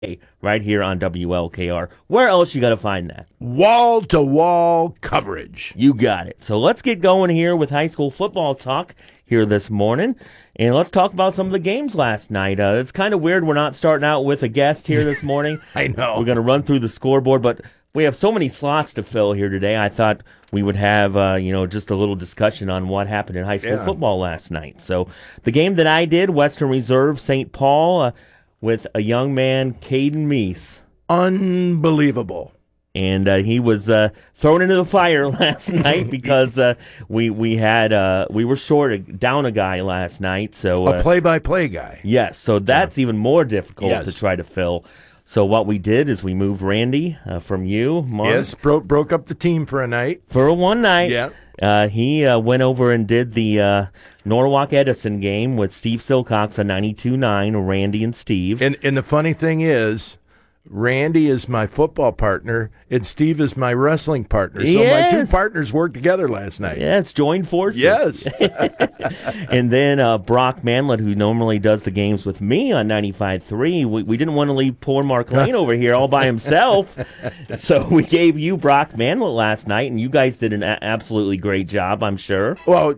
right here on WLKR. Where else you got to find that? Wall-to-wall coverage. You got it. So let's get going here with high school football talk here this morning. And let's talk about some of the games last night. It's kind of weird we're not starting out with a guest here this morning. I know. We're going to run through the scoreboard, but we have so many slots to fill here today. I thought we would have, just a little discussion on what happened in high school football last night. So the game that I did, Western Reserve, St. Paul, with a young man, Caden Meese. Unbelievable. And he was thrown into the fire last night because we were short down a guy last night. So a play-by-play guy. Yes, so that's even more difficult to try to fill. So what we did is we moved Randy from you, Mark. Yes, broke up the team for a night. For one night. Yeah. He went over and did the Norwalk Edison game with Steve Silcox on 92.9, Randy and Steve. And the funny thing is, Randy is my football partner, and Steve is my wrestling partner. So my two partners worked together last night. Yes, joined forces. Yes. And then Brock Manlett, who normally does the games with me on 95.3, we didn't want to leave poor Mark Lane over here all by himself. So we gave you Brock Manlett last night, and you guys did an absolutely great job, I'm sure. Well,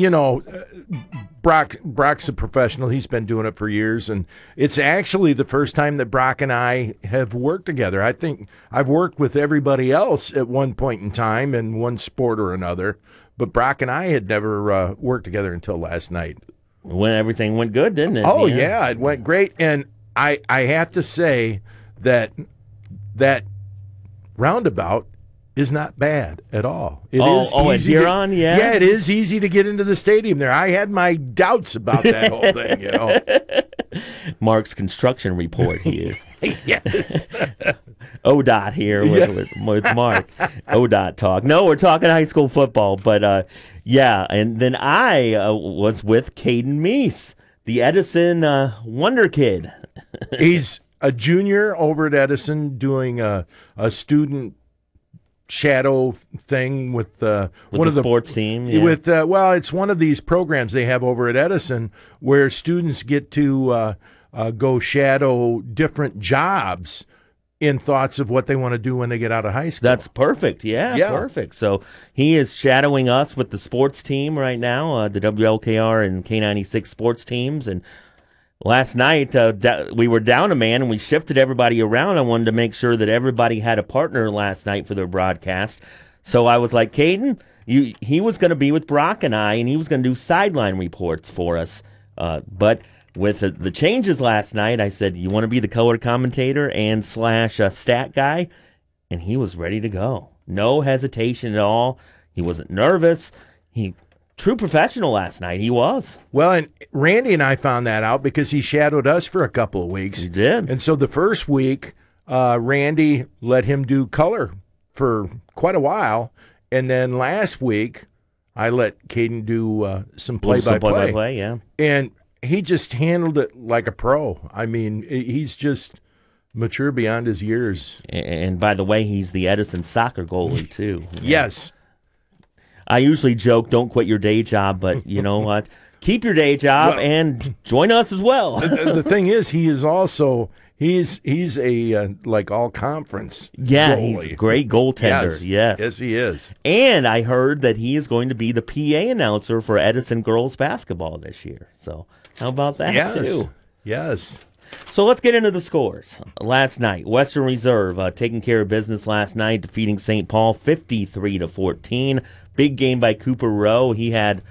Brock's a professional. He's been doing it for years, and it's actually the first time that Brock and I have worked together. I think I've worked with everybody else at one point in time in one sport or another, but Brock and I had never worked together until last night. When everything went good, didn't it? Oh, yeah, it went great. And I have to say that roundabout is not bad at all. It is easy. At Huron, yeah, it is easy to get into the stadium there. I had my doubts about that whole thing, Mark's construction report here. Yes. ODOT here with Mark. ODOT talk. No, we're talking high school football, but and then I was with Caden Meese, the Edison Wonder Kid. He's a junior over at Edison doing a student shadow thing with one of the sports team. Yeah. It's one of these programs they have over at Edison where students get to go shadow different jobs in thoughts of what they want to do when they get out of high school. That's perfect. Yeah, perfect. So he is shadowing us with the sports team right now, the WLKR and K96 sports teams. And last night, we were down a man, and we shifted everybody around. I wanted to make sure that everybody had a partner last night for their broadcast. So I was like, Caden, he was going to be with Brock and I, and he was going to do sideline reports for us. But with the changes last night, I said, you want to be the color commentator and / stat guy? And he was ready to go. No hesitation at all. He wasn't nervous. True professional last night. He was. Well, and Randy and I found that out because he shadowed us for a couple of weeks. He did. And so the first week, Randy let him do color for quite a while. And then last week, I let Caden do some play-by-play. Yeah. And he just handled it like a pro. I mean, he's just mature beyond his years. And by the way, he's the Edison soccer goalie, too. Yes. I usually joke, don't quit your day job, but you know what? Keep your day job and join us as well. The thing is, he is also he's a all conference. Yeah, goalie. he's a great goaltender. Yes, he is. And I heard that he is going to be the PA announcer for Edison girls basketball this year. So how about that too? Yes. So let's get into the scores. Last night, Western Reserve taking care of business last night, defeating St. Paul 53-14. Big game by Cooper Rowe. He had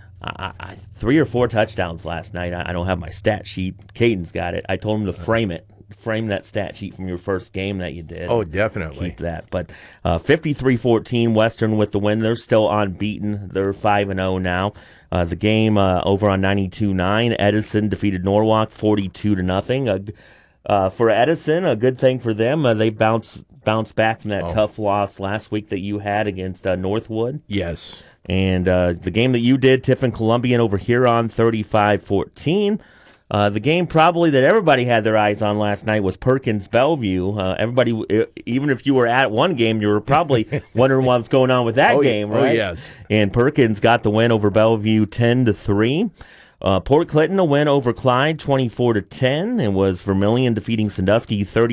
3 or 4 touchdowns last night. I don't have my stat sheet. Caden's got it. I told him to frame it. Frame that stat sheet from your first game that you did. Oh, definitely. Keep that. But 53-14, Western with the win. They're still unbeaten. They're 5-0 now. The game over on 92.9, Edison defeated Norwalk 42-0. For Edison, a good thing for them. They bounced back from that tough loss last week that you had against Northwood. Yes. And the game that you did, Tiffin Columbian over Huron 35-14. The game probably that everybody had their eyes on last night was Perkins Bellevue. Everybody, even if you were at one game, you were probably wondering what's going on with that game, right? Oh, yes. And Perkins got the win over Bellevue 10-3. Port Clinton a win over Clyde 24-10, and was Vermillion defeating Sandusky 30.